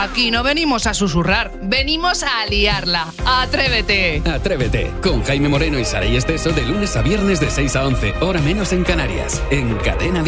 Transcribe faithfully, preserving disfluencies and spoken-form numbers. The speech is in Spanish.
Aquí no venimos a susurrar, venimos a liarla. ¡Atrévete! Atrévete, con Jaime Moreno y Saray Esteso de lunes a viernes de seis a once, hora menos en Canarias, en Cadena